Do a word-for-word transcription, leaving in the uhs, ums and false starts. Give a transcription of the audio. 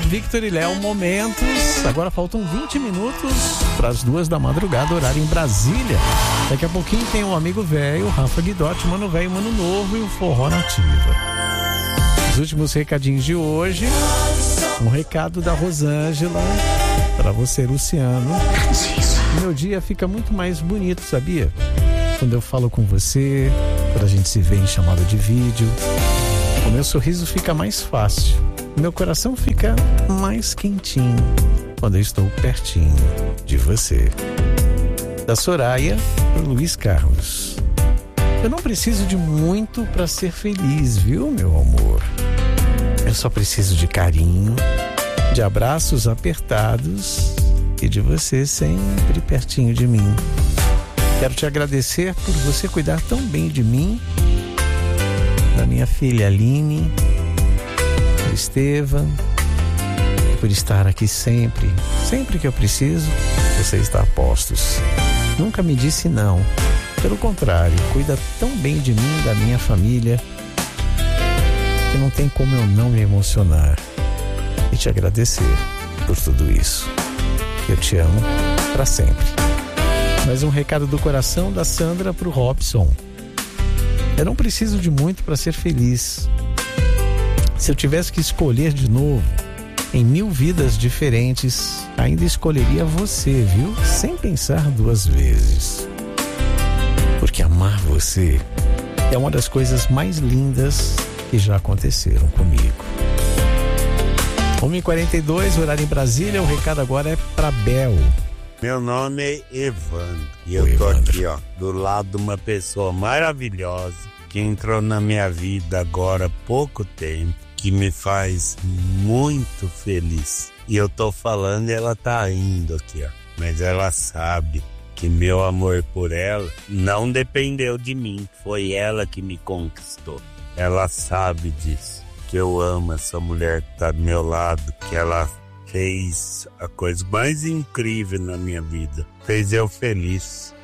Victor e Léo Momentos. Agora faltam vinte minutos para as duas da madrugada, horário em Brasília. Daqui a pouquinho tem um amigo velho, Rafa Guidotti, Mano Velho, Mano Novo e o Forró Nativa. Os últimos recadinhos de hoje. Um recado da Rosângela para você, Luciano. Meu dia fica muito mais bonito, sabia? Quando eu falo com você, quando a gente se vê em chamada de vídeo, o meu sorriso fica mais fácil. Meu coração fica mais quentinho quando eu estou pertinho de você. Da Soraya para o Luiz Carlos. Eu não preciso de muito para ser feliz, viu, meu amor? Eu só preciso de carinho, de abraços apertados e de você sempre pertinho de mim. Quero te agradecer por você cuidar tão bem de mim, da minha filha Aline, do Estevam, por estar aqui sempre, sempre que eu preciso, você está a postos. Nunca me disse não, pelo contrário, cuida tão bem de mim, da minha família, que não tem como eu não me emocionar e te agradecer por tudo isso. Eu te amo para sempre. Mais um recado do coração da Sandra pro Robson. Eu não preciso de muito para ser feliz. Se eu tivesse que escolher de novo, em mil vidas diferentes, ainda escolheria você, viu? Sem pensar duas vezes. Porque amar você é uma das coisas mais lindas que já aconteceram comigo. uma e quarenta e dois, horário em Brasília. O recado agora é para Bel. Meu nome é Evandro e eu tô aqui, ó, do lado de uma pessoa maravilhosa que entrou na minha vida agora há pouco tempo, que me faz muito feliz. E eu tô falando e ela tá indo aqui, ó, mas ela sabe que meu amor por ela não dependeu de mim, foi ela que me conquistou. Ela sabe disso, que eu amo essa mulher que tá do meu lado, que ela fez a coisa mais incrível na minha vida. Fez eu feliz.